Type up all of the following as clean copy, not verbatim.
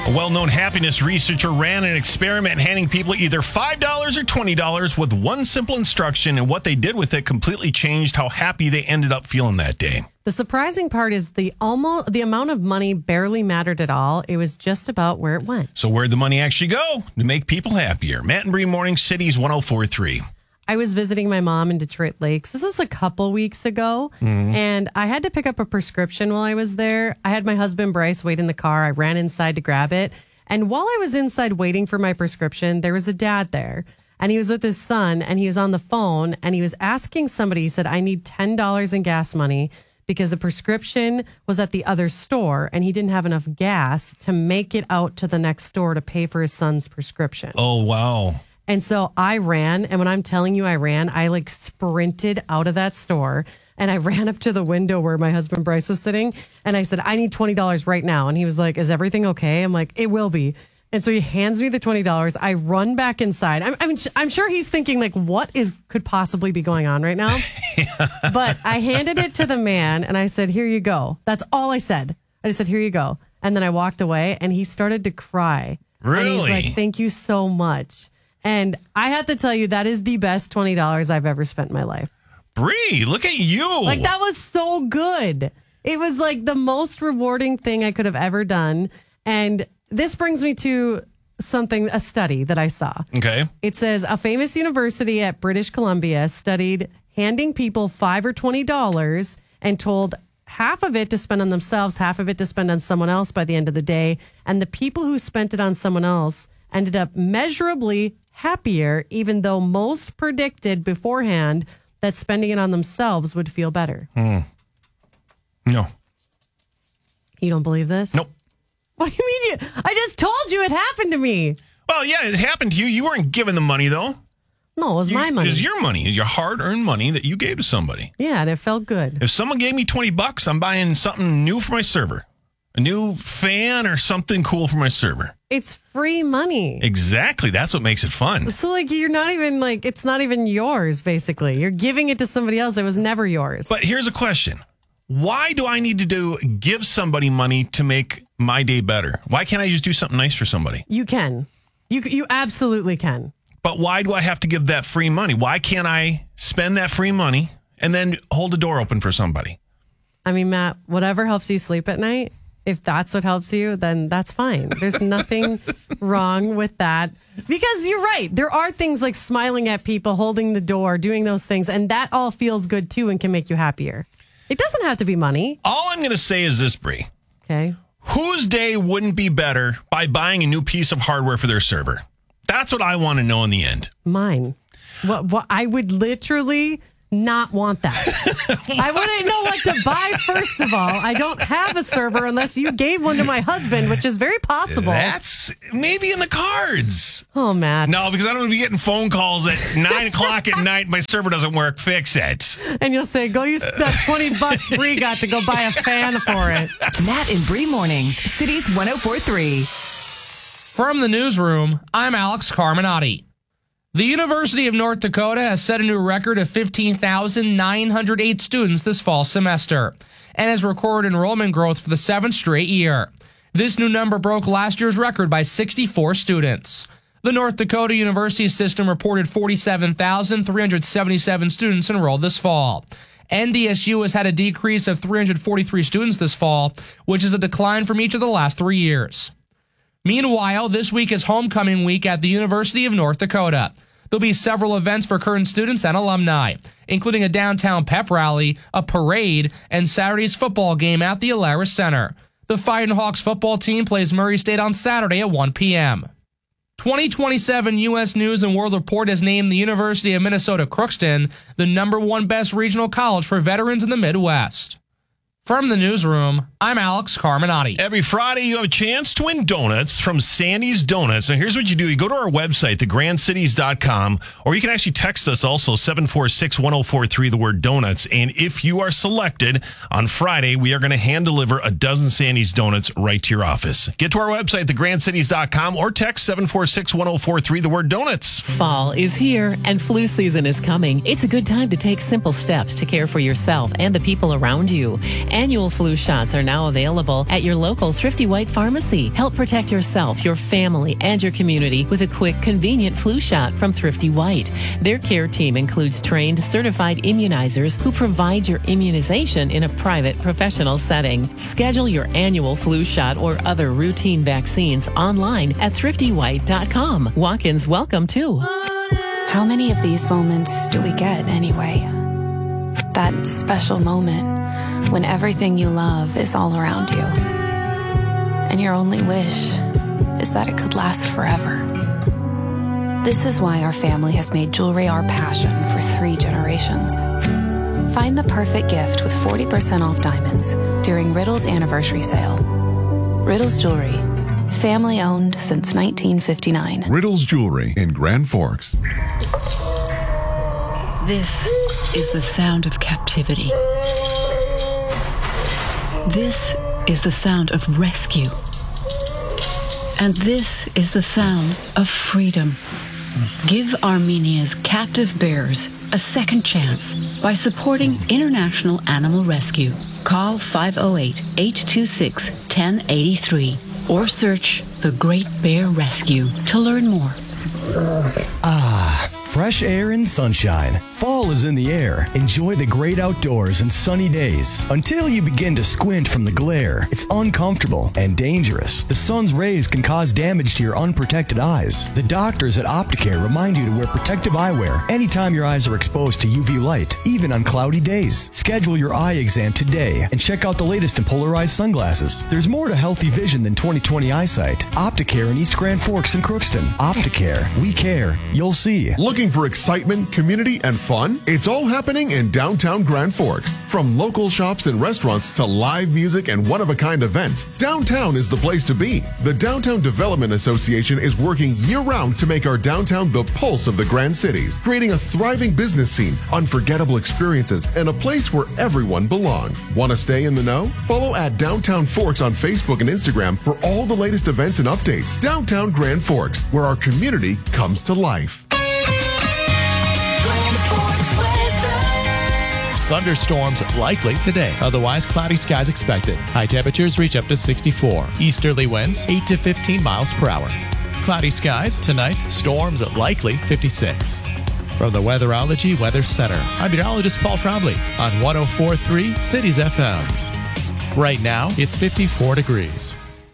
A well-known happiness researcher ran an experiment handing people either $5 or $20 with one simple instruction, and what they did with it completely changed how happy they ended up feeling that day. The surprising part is the amount of money barely mattered at all. It was just about where it went. So where'd the money actually go to make people happier? Matt and Bree Morning Cities 104.3. I was visiting my mom in Detroit Lakes. This was a couple weeks ago, and I had to pick up a prescription while I was there. I had my husband, Bryce, wait in the car. I ran inside to grab it. And while I was inside waiting for my prescription, there was a dad there, and he was with his son, and he was on the phone, and he was asking somebody. He said, I need $10 in gas money because the prescription was at the other store, and he didn't have enough gas to make it out to the next store to pay for his son's prescription. Oh, wow. And so I ran, and when I'm telling you I ran, I like sprinted out of that store, and I ran up to the window where my husband Bryce was sitting, and I said, I need $20 right now. And he was like, is everything okay? I'm like, it will be. And so he hands me the $20. I run back inside. I'm sure he's thinking like, what could possibly be going on right now? But I handed it to the man, and I said, here you go. That's all I said. I just said, here you go. And then I walked away, and he started to cry. Really? And he's like, thank you so much. And I have to tell you, that is the best $20 I've ever spent in my life. Bree, look at you. Like, that was so good. It was like the most rewarding thing I could have ever done. And this brings me to a study that I saw. Okay. It says a famous university at British Columbia studied handing people $5 or $20 and told half of it to spend on themselves, half of it to spend on someone else by the end of the day. And the people who spent it on someone else ended up measurably happier, even though most predicted beforehand that spending it on themselves would feel better. No. You don't believe this? Nope. What do you mean? I just told you it happened to me. Well, yeah, it happened to you. You weren't given the money, though. No, it was my money. It was your money. It was your hard-earned money that you gave to somebody. Yeah, and it felt good. If someone gave me $20, I'm buying something new for my server. A new fan or something cool for my server. It's free money. Exactly. That's what makes it fun. So, like, you're not even, like, it's not even yours, basically. You're giving it to somebody else that was never yours. But here's a question. Why do I need to give somebody money to make my day better? Why can't I just do something nice for somebody? You can. You absolutely can. But why do I have to give that free money? Why can't I spend that free money and then hold the door open for somebody? I mean, Matt, whatever helps you sleep at night, if that's what helps you, then that's fine. There's nothing wrong with that. Because you're right. There are things like smiling at people, holding the door, doing those things. And that all feels good, too, and can make you happier. It doesn't have to be money. All I'm going to say is this, Bree. Okay. Whose day wouldn't be better by buying a new piece of hardware for their server? That's what I want to know in the end. Mine. What I would literally not want that. I wouldn't know what to buy, first of all. I don't have a server unless you gave one to my husband, which is very possible. That's maybe in the cards. Oh, Matt. No, because I don't want to be getting phone calls at 9 o'clock at night. My server doesn't work. Fix it. And you'll say, go use that $20 Bree got to go buy a fan for it. Matt and Bree Mornings, Cities 104.3. From the newsroom, I'm Alex Carminati. The University of North Dakota has set a new record of 15,908 students this fall semester and has recorded enrollment growth for the 7th straight year. This new number broke last year's record by 64 students. The North Dakota University system reported 47,377 students enrolled this fall. NDSU has had a decrease of 343 students this fall, which is a decline from each of the last 3 years. Meanwhile, this week is homecoming week at the University of North Dakota. There'll be several events for current students and alumni, including a downtown pep rally, a parade, and Saturday's football game at the Alaris Center. The Fighting Hawks football team plays Murray State on Saturday at 1 p.m. 2027 U.S. News & World Report has named the University of Minnesota Crookston the #1 best regional college for veterans in the Midwest. From the newsroom, I'm Alex Carminati. Every Friday, you have a chance to win donuts from Sandy's Donuts. Now, here's what you do. You go to our website, thegrandcities.com, or you can actually text us also, 746-1043, the word donuts. And if you are selected on Friday, we are going to hand deliver a dozen Sandy's Donuts right to your office. Get to our website, thegrandcities.com, or text 746-1043, the word donuts. Fall is here and flu season is coming. It's a good time to take simple steps to care for yourself and the people around you. Annual flu shots are now available at your local Thrifty White pharmacy. Help protect yourself, your family, and your community with a quick, convenient flu shot from Thrifty White. Their care team includes trained, certified immunizers who provide your immunization in a private, professional setting. Schedule your annual flu shot or other routine vaccines online at thriftywhite.com. Walk-ins welcome too. How many of these moments do we get anyway? That special moment when everything you love is all around you. And your only wish is that it could last forever. This is why our family has made jewelry our passion for 3 generations. Find the perfect gift with 40% off diamonds during Riddle's anniversary sale. Riddle's Jewelry. Family owned since 1959. Riddle's Jewelry in Grand Forks. This is the sound of captivity. This is the sound of rescue. And this is the sound of freedom. Give Armenia's captive bears a second chance by supporting International Animal Rescue. Call 508-826-1083 or search The Great Bear Rescue to learn more. Fresh air and sunshine. Fall is in the air. Enjoy the great outdoors and sunny days. Until you begin to squint from the glare, it's uncomfortable and dangerous. The sun's rays can cause damage to your unprotected eyes. The doctors at Opticare remind you to wear protective eyewear anytime your eyes are exposed to UV light, even on cloudy days. Schedule your eye exam today and check out the latest in polarized sunglasses. There's more to healthy vision than 20/20 eyesight. Opticare in East Grand Forks and Crookston. Opticare. We care. You'll see. Looking for excitement, community, and fun? It's all happening in downtown Grand Forks. From local shops and restaurants to live music and one-of-a-kind events, downtown is the place to be. The Downtown Development Association is working year-round to make our downtown the pulse of the Grand Cities, creating a thriving business scene, unforgettable experiences, and a place where everyone belongs. Want to stay in the know? Follow at Downtown Forks on Facebook and Instagram for all the latest events and updates. Downtown Grand Forks, where our community comes to life. Thunderstorms likely today. Otherwise, cloudy skies expected. High temperatures reach up to 64. Easterly winds 8 to 15 miles per hour. Cloudy skies tonight. Storms likely 56. From the Weatherology Weather Center, I'm meteorologist Paul Trombley on 104.3 Cities FM. Right now, it's 54 degrees.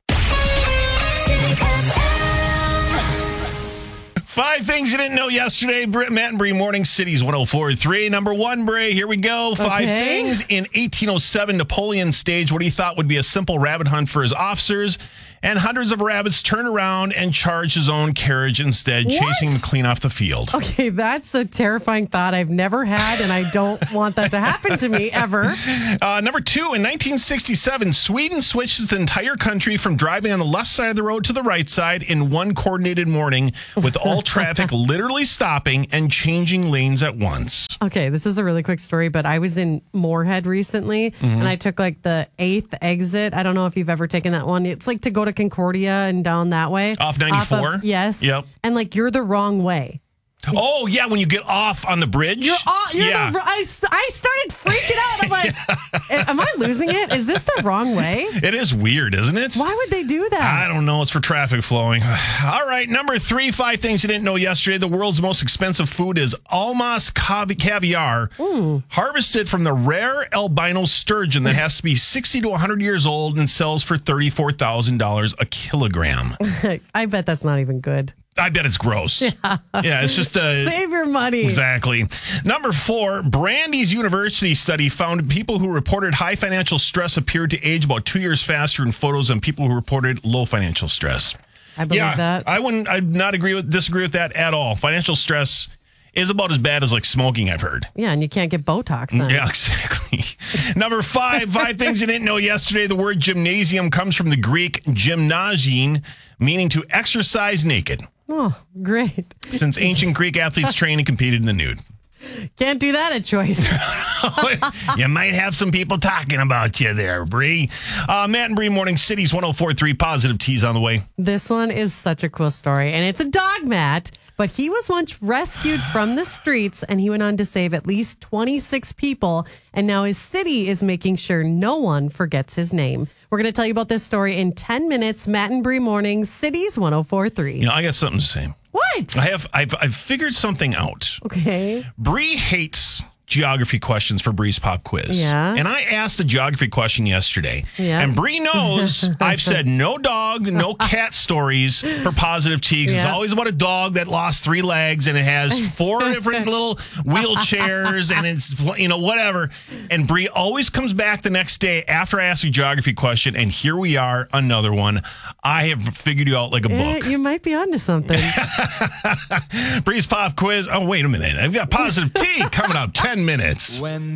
5 things you didn't know yesterday. Matt and Bree, Morning Cities 104.3. Number 1, Bree, here we go. 5 things. In 1807, Napoleon staged what he thought would be a simple rabbit hunt for his officers, and hundreds of rabbits turned around and charged his own carriage instead, chasing him clean off the field. Okay, that's a terrifying thought I've never had, and I don't want that to happen to me ever. Number 2, in 1967, Sweden switched its entire country from driving on the left side of the road to the right side in one coordinated morning, with all traffic literally stopping and changing lanes at once. Okay, this is a really quick story, but I was in Moorhead recently, and I took like the 8th exit. I don't know if you've ever taken that one. It's like to go to Concordia and down that way. Off 94? Yes. Yep. And like you're the wrong way. Oh, yeah, when you get off on the bridge. I started freaking out. I'm like, am I losing it? Is this the wrong way? It is weird, isn't it? Why would they do that? I don't know. It's for traffic flowing. All right, number 3, 5 things you didn't know yesterday. The world's most expensive food is Almas caviar, harvested from the rare albino sturgeon that has to be 60 to 100 years old and sells for $34,000 a kilogram. I bet that's not even good. I bet it's gross. Yeah, it's just save your money. Exactly. Number 4, Brandeis University study found people who reported high financial stress appeared to age about 2 years faster in photos than people who reported low financial stress. I believe that. I'd not disagree with that at all. Financial stress is about as bad as like smoking, I've heard. Yeah, and you can't get Botox then. Yeah, exactly. Number 5 things you didn't know yesterday. The word gymnasium comes from the Greek gymnasiin, meaning to exercise naked. Oh, great. Since ancient Greek athletes trained and competed in the nude. Can't do that at Choice. You might have some people talking about you there, Bree. Matt and Bree Morning Cities 104.3 Positive T's on the way. This one is such a cool story, and it's a dog, Matt. But he was once rescued from the streets, and he went on to save at least 26 people. And now his city is making sure no one forgets his name. We're going to tell you about this story in 10 minutes. Matt and Bree Mornings, Cities 104.3. You know, I got something to say. What? I've figured something out. Okay. Bree hates geography questions for Bree's Pop Quiz. Yeah. And I asked a geography question yesterday. Yeah. And Bree knows I've said no dog, no cat stories for Positive T. It's Yeah. always about a dog that lost 3 legs and it has 4 different little wheelchairs and it's, whatever. And Bree always comes back the next day after I ask a geography question. And here we are, another one. I have figured you out like a book. You might be onto something. Bree's Pop Quiz. Oh, wait a minute. I've got Positive T coming up 10 minutes. When